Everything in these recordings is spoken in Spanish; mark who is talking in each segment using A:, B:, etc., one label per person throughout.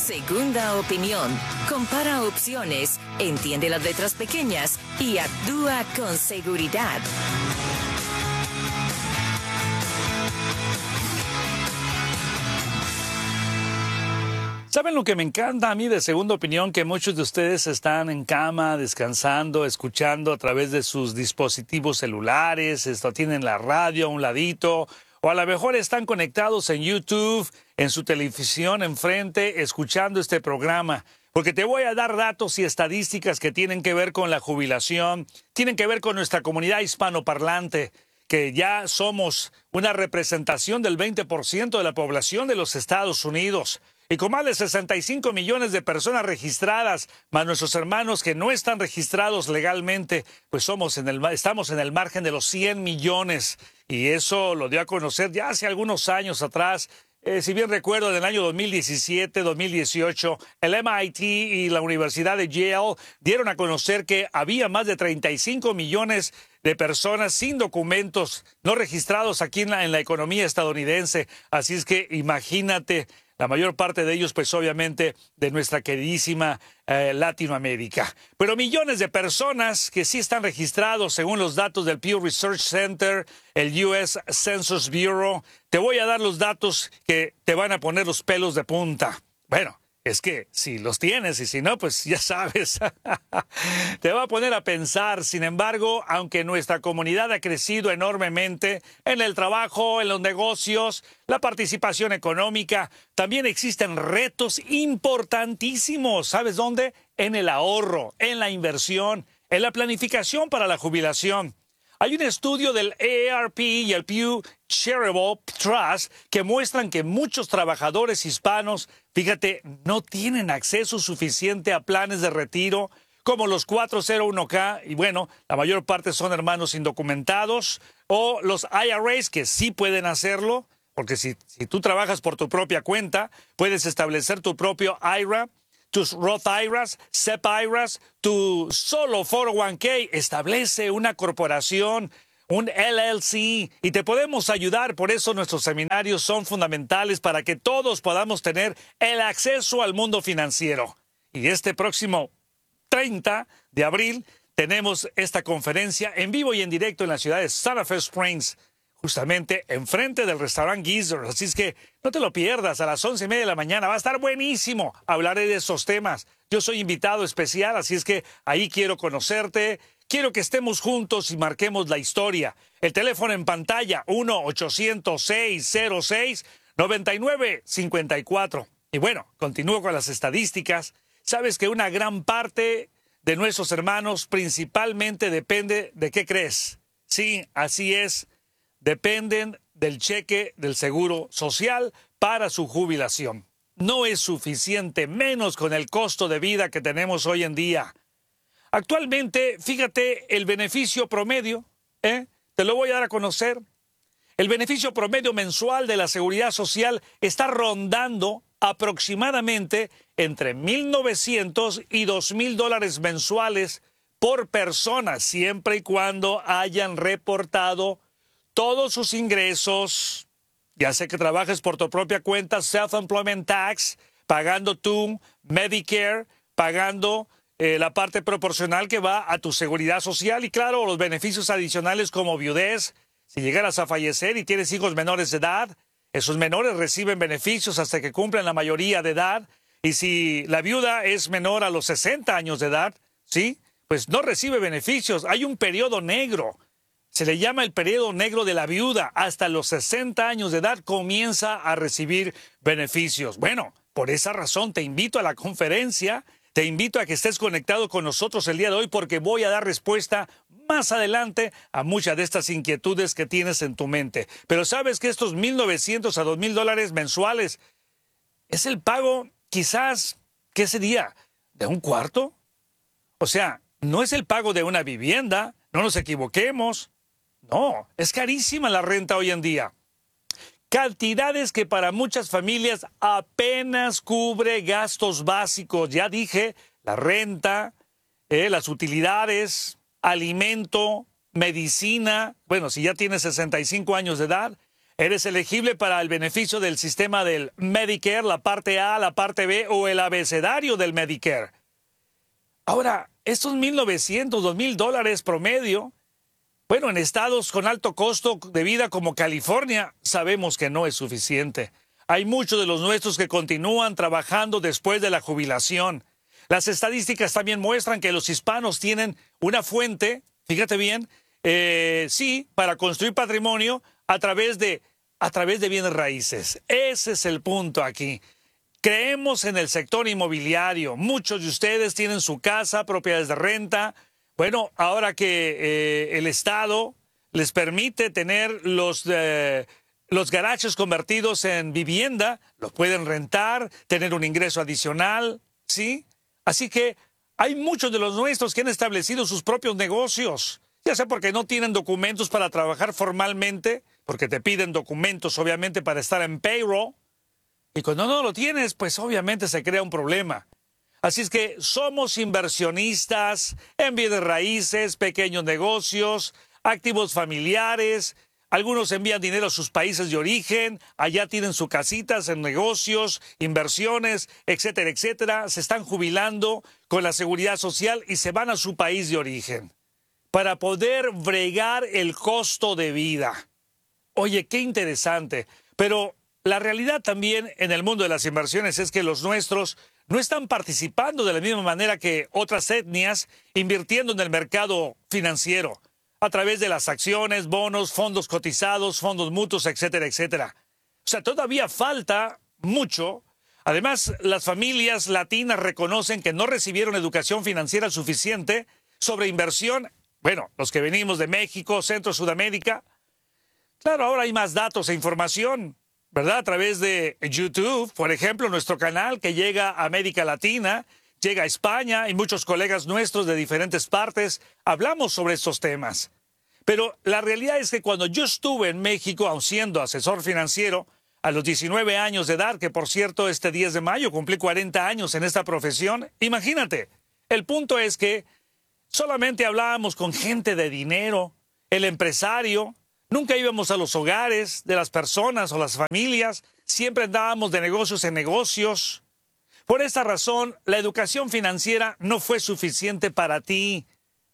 A: Segunda opinión. Compara opciones, entiende las letras pequeñas y actúa con seguridad.
B: ¿Saben lo que me encanta a mí de Segunda Opinión? Que muchos de ustedes están en cama, descansando, escuchando a través de sus dispositivos celulares, tienen la radio a un ladito, o a lo mejor están conectados en YouTube, en su televisión enfrente, escuchando este programa. Porque te voy a dar datos y estadísticas que tienen que ver con la jubilación, tienen que ver con nuestra comunidad hispanoparlante, que ya somos una representación del 20% de la población de los Estados Unidos. Y con más de 65 millones de personas registradas, más nuestros hermanos que no están registrados legalmente, pues estamos en el margen de los 100 millones. Y eso lo dio a conocer ya hace algunos años atrás. Si bien recuerdo, en el año 2017, 2018, el MIT y la Universidad de Yale dieron a conocer que había más de 35 millones de personas sin documentos, no registrados aquí en la economía estadounidense. Así es que imagínate, la mayor parte de ellos, pues obviamente, de nuestra queridísima Latinoamérica. Pero millones de personas que sí están registrados según los datos del Pew Research Center, el US Census Bureau. Te voy a dar los datos que te van a poner los pelos de punta. Bueno, es que si los tienes y si no, pues ya sabes, te va a poner a pensar. Sin embargo, aunque nuestra comunidad ha crecido enormemente en el trabajo, en los negocios, la participación económica, también existen retos importantísimos. ¿Sabes dónde? En el ahorro, en la inversión, en la planificación para la jubilación. Hay un estudio del AARP y el Pew Charitable Trust que muestran que muchos trabajadores hispanos, fíjate, no tienen acceso suficiente a planes de retiro como los 401k, y bueno, la mayor parte son hermanos indocumentados, o los IRAs que sí pueden hacerlo, porque si tú trabajas por tu propia cuenta, puedes establecer tu propio IRA, tus Roth IRAs, SEP IRAs, tu solo 401k, establece una corporación, un LLC, y te podemos ayudar. Por eso nuestros seminarios son fundamentales para que todos podamos tener el acceso al mundo financiero. Y este próximo 30 de abril tenemos esta conferencia en vivo y en directo en la ciudad de Santa Fe Springs, justamente enfrente del restaurante Geezer. Así es que no te lo pierdas, a las 11:30 de la mañana. Va a estar buenísimo. Hablaré de esos temas. Yo soy invitado especial, así es que ahí quiero conocerte. Quiero que estemos juntos y marquemos la historia. El teléfono en pantalla, 1-800-606-9954. Y bueno, continúo con las estadísticas. Sabes que una gran parte de nuestros hermanos principalmente depende de ¿qué crees? Sí, así es. Dependen del cheque del Seguro Social para su jubilación. No es suficiente, menos con el costo de vida que tenemos hoy en día. Actualmente, fíjate, el beneficio promedio, te lo voy a dar a conocer. El beneficio promedio mensual de la Seguridad Social está rondando aproximadamente entre $1,900 y $2,000 mensuales por persona, siempre y cuando hayan reportado todos sus ingresos, ya sea que trabajes por tu propia cuenta, Self-Employment Tax, pagando tu Medicare, pagando la parte proporcional que va a tu seguridad social y, claro, los beneficios adicionales como viudez. Si llegaras a fallecer y tienes hijos menores de edad, esos menores reciben beneficios hasta que cumplan la mayoría de edad. Y si la viuda es menor a los 60 años de edad, ¿sí?, pues no recibe beneficios. Hay un periodo negro. Se le llama el periodo negro de la viuda. Hasta los 60 años de edad comienza a recibir beneficios. Bueno, por esa razón te invito a la conferencia, te invito a que estés conectado con nosotros el día de hoy porque voy a dar respuesta más adelante a muchas de estas inquietudes que tienes en tu mente. Pero sabes que estos $1,900 a $2,000 mensuales es el pago quizás, ¿qué sería? ¿De un cuarto? O sea, no es el pago de una vivienda, no nos equivoquemos. No, es carísima la renta hoy en día. Cantidades que para muchas familias apenas cubre gastos básicos. Ya dije, la renta, las utilidades, alimento, medicina. Bueno, si ya tienes 65 años de edad, Eres elegible para el beneficio del sistema del Medicare, la parte A, la parte B o el abecedario del Medicare. Ahora, estos $1,900, $2,000 promedio, bueno, en estados con alto costo de vida como California, sabemos que no es suficiente. Hay muchos de los nuestros que continúan trabajando después de la jubilación. Las estadísticas también muestran que los hispanos tienen una fuente, fíjate bien, sí, para construir patrimonio a través de bienes raíces. Ese es el punto aquí. Creemos en el sector inmobiliario. Muchos de ustedes tienen su casa, propiedades de renta. Bueno, ahora que el Estado les permite tener los garajes convertidos en vivienda, los pueden rentar, tener un ingreso adicional, ¿sí? Así que hay muchos de los nuestros que han establecido sus propios negocios, ya sea porque no tienen documentos para trabajar formalmente, porque te piden documentos obviamente para estar en payroll, y cuando no lo tienes, pues obviamente se crea un problema. Así es que somos inversionistas en bienes raíces, pequeños negocios, activos familiares. Algunos envían dinero a sus países de origen, allá tienen sus casitas en negocios, inversiones, etcétera, etcétera. Se están jubilando con la seguridad social y se van a su país de origen para poder bregar el costo de vida. Oye, qué interesante. Pero la realidad también en el mundo de las inversiones es que los nuestros no están participando de la misma manera que otras etnias invirtiendo en el mercado financiero a través de las acciones, bonos, fondos cotizados, fondos mutuos, etcétera, etcétera. O sea, todavía falta mucho. Además, las familias latinas reconocen que no recibieron educación financiera suficiente sobre inversión. Bueno, los que venimos de México, Centro, Sudamérica. Claro, ahora hay más datos e información, ¿verdad? A través de YouTube, por ejemplo, nuestro canal que llega a América Latina, llega a España y muchos colegas nuestros de diferentes partes hablamos sobre estos temas. Pero la realidad es que cuando yo estuve en México, aun siendo asesor financiero, a los 19 años de edad, que por cierto este 10 de mayo cumplí 40 años en esta profesión, imagínate, el punto es que solamente hablábamos con gente de dinero, el empresario. Nunca íbamos a los hogares de las personas o las familias, siempre andábamos de negocios en negocios. Por esta razón, la educación financiera no fue suficiente para ti.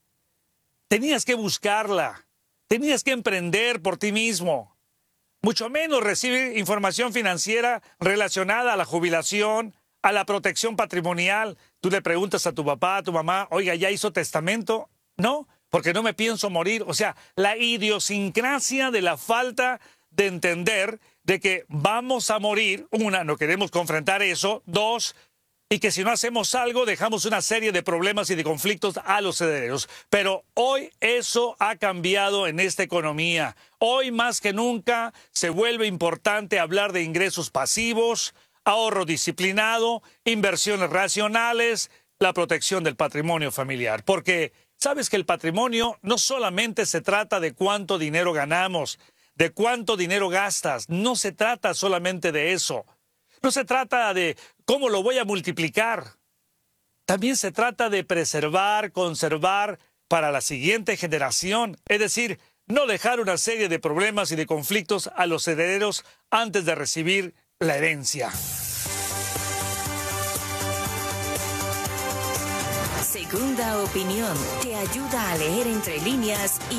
B: Tenías que buscarla, tenías que emprender por ti mismo. Mucho menos recibir información financiera relacionada a la jubilación, a la protección patrimonial. Tú le preguntas a tu papá, a tu mamá, oiga, ¿ya hizo testamento? No, porque no me pienso morir. O sea, la idiosincrasia de la falta de entender de que vamos a morir. Una, no queremos confrontar eso. Dos, y que si no hacemos algo, dejamos una serie de problemas y de conflictos a los herederos. Pero hoy eso ha cambiado en esta economía. Hoy más que nunca se vuelve importante hablar de ingresos pasivos, ahorro disciplinado, inversiones racionales, la protección del patrimonio familiar. Porque sabes que el patrimonio no solamente se trata de cuánto dinero ganamos, de cuánto dinero gastas. No se trata solamente de eso. No se trata de cómo lo voy a multiplicar. También se trata de preservar, conservar para la siguiente generación. Es decir, no dejar una serie de problemas y de conflictos a los herederos antes de recibir la herencia.
A: Segunda opinión te ayuda a leer entre líneas y